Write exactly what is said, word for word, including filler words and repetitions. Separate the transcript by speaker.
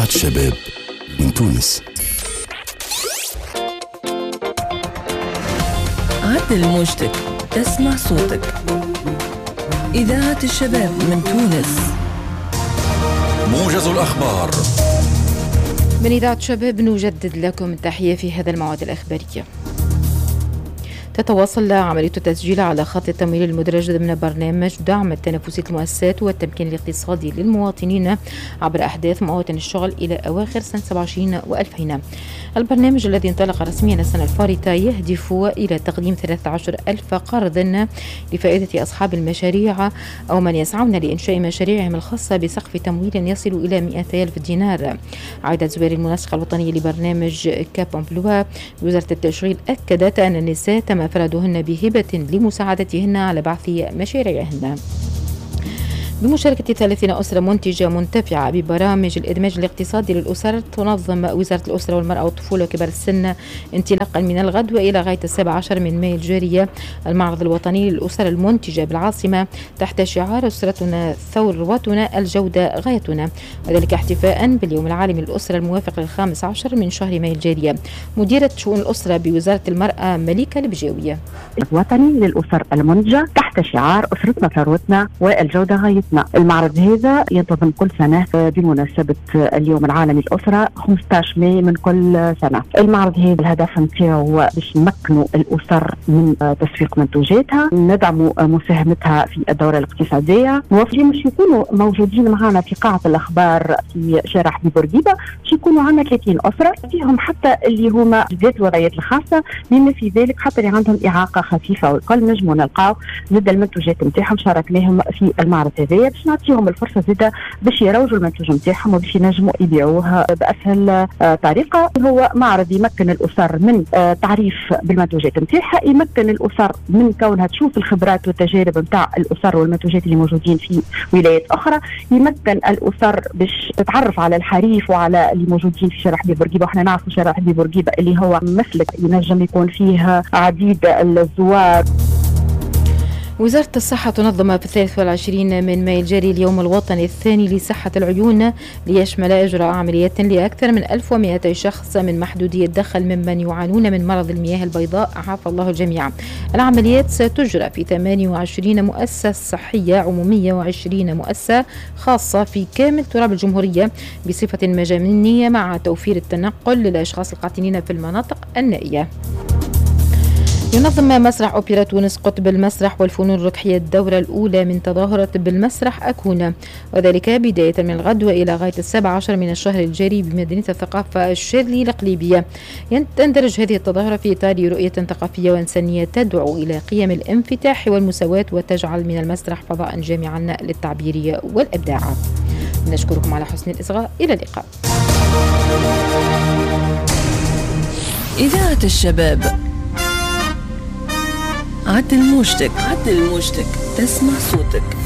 Speaker 1: إذاعة شباب من تونس.
Speaker 2: عدل موجتك، تسمع صوتك. إذاعة الشباب من تونس.
Speaker 1: موجز الأخبار
Speaker 3: من إذاعة شباب نجدد لكم التحية في هذا الموعد الإخباري. تتواصل عملية التسجيل على خط التمويل المدرج ضمن برنامج دعم التنافسية المؤسسات والتمكين الاقتصادي للمواطنين عبر أحداث مواطن الشغل إلى أواخر سنة سبعة وعشرين وألفين. البرنامج الذي انطلق رسميا السنة الفارطة يهدف إلى تقديم ثلاثة عشر ألف قرض لفائدة أصحاب المشاريع أو من يسعون لإنشاء مشاريعهم الخاصة بسقف تمويل يصل إلى مئتي ألف دينار. عدد زوار المنسقة الوطنية لبرنامج كاب أمبلوا وزارة التشغيل أكدت أن النساء تم فرضهن بهبة لمساعدتهن على بعث مشاريعهن. بمشاركة ثلاثين أسرة منتجة منتفعة ببرامج الإدماج الاقتصادي للأسر، تنظم وزارة الأسرة والمرأة والطفولة وكبار السن انطلاقا من الغد وإلى غاية السابع عشر من مايو الجارية المعرض الوطني للأسر المنتجة بالعاصمة تحت شعار أسرتنا ثروتنا الجودة غايتنا، وذلك احتفاء باليوم العالمي للأسرة الموافق للخامس عشر من شهر مايو الجارية. مديرة شؤون الأسرة بوزارة المرأة مليكة البجاوية.
Speaker 4: الوطني للأسر المنتجة تحت شعار أسرتنا ثروتنا والجودة غايتنا. المعرض هذا ينتظم كل سنة بمناسبة اليوم العالمي للأسرة خمسة عشر مايو من كل سنة. المعرض هذا الهدف نتاعو باش نمكنوا الأسر من تسويق منتوجاتها، ندعموا مساهمتها في الدورة الاقتصادية. موظفين مش يكونوا موجودين معنا في قاعة الأخبار في شارع حبيب بورقيبة، مش يكونوا عندنا ثلاثين أسرة فيهم حتى اللي هما ذات الوضعيات الخاصة، بما في ذلك حتى اللي عندهم إعاقة خفيفة والكل نجموا نلقاو زاد المنتوجات نتاعهم شاركناهم في المعرض هذا باش نعطيهم الفرصة زادة باش يروجوا المنتوج نتاعهم وباش ينجموا يبيعوه بأسهل طريقة. هو معرض يمكن الأسر من تعريف بالمنتوجات نتاعها، يمكن الأسر من كونها تشوف الخبرات والتجارب نتاع الأسر والمنتوجات اللي موجودين في ولايات أخرى، يمكن الأسر باش تتعرف على الحريف وعلى اللي موجودين في شارع حبيب بورقيبة. وإحنا نعرفوا شارع حبيب بورقيبة اللي هو مسلك ينجم يكون فيه عديد الزوار.
Speaker 3: وزارة الصحة تنظم في الثالث والعشرين من مايو الجاري اليوم الوطني الثاني لصحة العيون، ليشمل إجراء عمليات لأكثر من ألف ومئتي شخص من محدودي الدخل ممن يعانون من مرض المياه البيضاء عافى الله الجميع. العمليات ستجرى في ثمانية وعشرين مؤسسة صحية عمومية وعشرين مؤسسة خاصة في كامل تراب الجمهورية بصفة مجانية مع توفير التنقل للأشخاص القاطنين في المناطق النائية. ينظم مسرح أوبرا تونس قطب المسرح والفنون الركحية الدورة الأولى من تظاهرة بالمسرح أكونا، وذلك بداية من الغد وإلى غاية السابع عشر من الشهر الجاري بمدينة الثقافة الشاذلي القليبية. تندرج هذه التظاهرة في إطار رؤية ثقافية وإنسانية تدعو إلى قيم الانفتاح والمساواة وتجعل من المسرح فضاء جامعا للتعبير والإبداع. نشكركم على حسن الإصغاء، إلى اللقاء.
Speaker 2: إذاعة الشباب. عدل موجتك، عدل موجتك، تسمع صوتك.